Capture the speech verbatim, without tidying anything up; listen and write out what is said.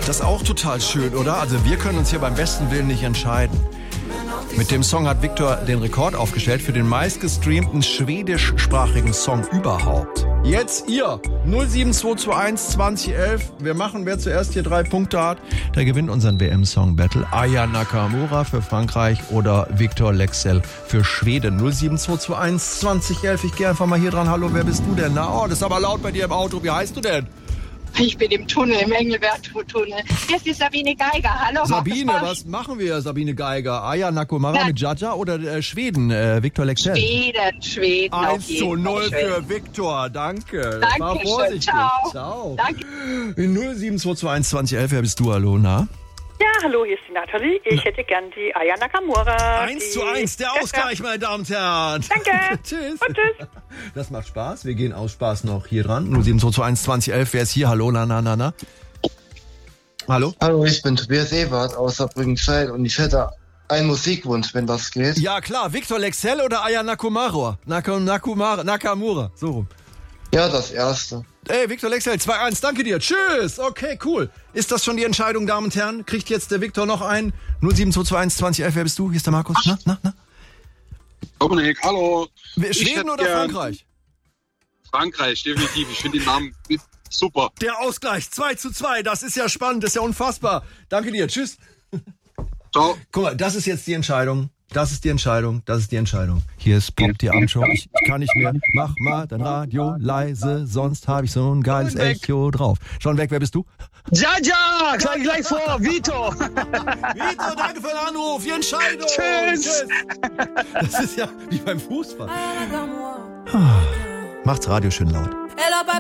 Das ist auch total schön, oder? Also wir können uns hier beim besten Willen nicht entscheiden. Mit dem Song hat Victor den Rekord aufgestellt für den meistgestreamten schwedischsprachigen Song überhaupt. Jetzt ihr, null sieben zwei zwei eins zwanzig elf. Wir machen, wer zuerst hier drei Punkte hat, der gewinnt unseren W M-Song Battle. Aya Nakamura für Frankreich oder Victor Lexell für Schweden. null sieben zwei zwei eins zwanzig elf. Ich gehe einfach mal hier dran. Hallo, wer bist du denn? Na, oh, das ist aber laut bei dir im Auto. Wie heißt du denn? Ich bin im Tunnel, im Engelbert-Tunnel. Hier ist die Sabine Geiger. Hallo. Sabine, was machen wir, Sabine Geiger? Aya Nakamura mit Jaja oder äh, Schweden, äh, Victor Lexell? Schweden, Schweden. eins zu null für Victor, danke. Danke war schön, ciao. Ciao. Danke. null sieben zwei zwei eins zwanzig elf, wer bist du, hallo, na? Ja, hallo, hier ist die Nathalie. Ich hätte gern die Aya Nakamura. eins zu eins, der Ausgleich, meine Damen und Herren. Danke. Tschüss. Und tschüss. Das macht Spaß. Wir gehen aus Spaß noch hier dran. null sieben zwei zwei eins zwanzig elf, wer ist hier? Hallo, na, na, na, na. Hallo? Hallo, ich bin Tobias Ebert aus Saarbrücken-Zeit und ich hätte einen Musikwunsch, wenn das geht. Ja, klar. Victor Lexell oder Aya Nakamura? Nak- Nakamura, Nakamura, so rum. Ja, das erste. Ey, Victor Lexell, zwei eins, danke dir. Tschüss. Okay, cool. Ist das schon die Entscheidung, Damen und Herren? Kriegt jetzt der Victor noch einen? null sieben zwei zwei eins zwanzig elf, wer bist du? Hier ist der Markus. Na, na, na? Dominik, hallo. Schweden oder Frankreich? Frankreich, definitiv. Ich finde den Namen super. Der Ausgleich, zwei zu zwei, das ist ja spannend, das ist ja unfassbar. Danke dir, tschüss. Ciao. Guck mal, das ist jetzt die Entscheidung. Das ist die Entscheidung, das ist die Entscheidung. Hier ist Pop, die Abendshow. Ich, ich kann nicht mehr. Mach mal dein Radio leise, sonst habe ich so ein geiles Echo drauf. Schon weg, wer bist du? Jaja, gleich, gleich vor, Vito. Vito, danke für den Anruf, die Entscheidung. Tschüss. Tschüss. Das ist ja wie beim Fußball. Macht's Radio schön laut.